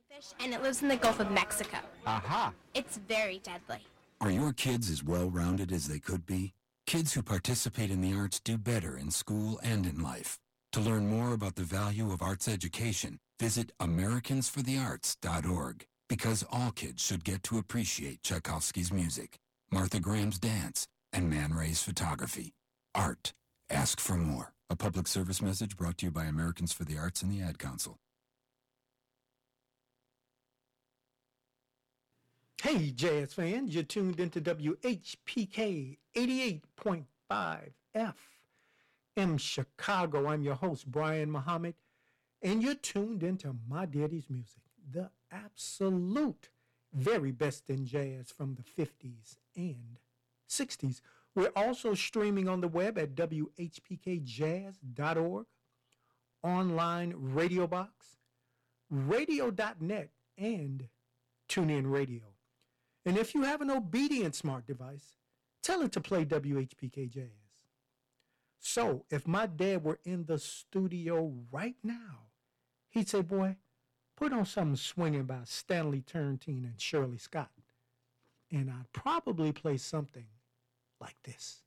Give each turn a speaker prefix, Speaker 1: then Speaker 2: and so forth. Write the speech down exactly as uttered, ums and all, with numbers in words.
Speaker 1: fish, and it lives in the Gulf of Mexico.
Speaker 2: Aha!
Speaker 1: It's very deadly.
Speaker 3: Are your kids as well-rounded as they could be? Kids who participate in the arts do better in school and in life. To learn more about the value of arts education, visit Americans for the Arts dot org, because all kids should get to appreciate Tchaikovsky's music, Martha Graham's dance, and Man Ray's photography. Art. Ask for more. A public service message brought to you by Americans for the Arts and the Ad Council.
Speaker 4: Hey, jazz fans, you're tuned into W H P K eighty-eight point five F M Chicago. I'm your host, Brian Muhammad, and you're tuned into My Daddy's Music, the absolute very best in jazz from the fifties and sixties. We're also streaming on the web at W H P K jazz dot org, online radio box, radio dot net, and TuneIn Radio. And if you have an obedient smart device, tell it to play W H P K Jazz. So if my dad were in the studio right now, he'd say, boy, put on something swinging by Stanley Turrentine and Shirley Scott. And I'd probably play something like this.